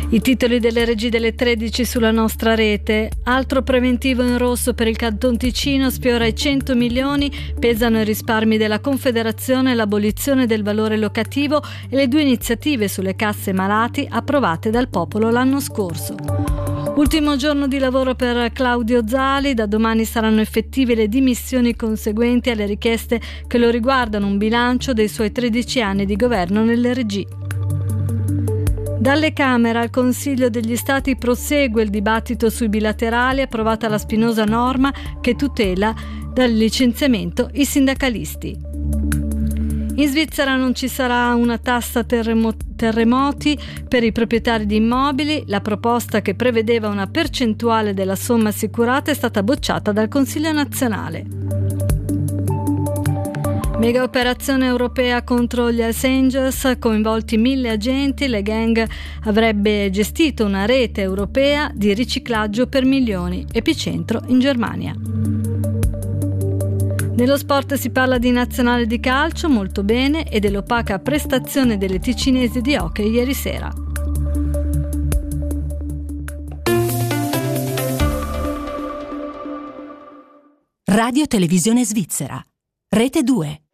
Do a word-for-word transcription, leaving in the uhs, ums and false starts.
I titoli delle regie delle tredici sulla nostra rete. Altro preventivo in rosso per il Canton Ticino, sfiora i cento milioni, pesano i risparmi della Confederazione, l'abolizione del valore locativo e le due iniziative sulle casse malati approvate dal popolo l'anno scorso. Ultimo giorno di lavoro per Claudio Zali, da domani saranno effettive le dimissioni conseguenti alle richieste che lo riguardano, un bilancio dei suoi tredici anni di governo nelle regie. Dalle Camere al Consiglio degli Stati prosegue il dibattito sui bilaterali, approvata la spinosa norma che tutela dal licenziamento i sindacalisti. In Svizzera non ci sarà una tassa terremo- terremoti per i proprietari di immobili. La proposta che prevedeva una percentuale della somma assicurata è stata bocciata dal Consiglio nazionale. Mega operazione europea contro gli Hells Angels, coinvolti mille agenti. Le gang avrebbe gestito una rete europea di riciclaggio per milioni, epicentro in Germania. Nello sport si parla di nazionale di calcio, molto bene, e dell'opaca prestazione delle ticinesi di hockey ieri sera. Radio Televisione Svizzera, Rete due.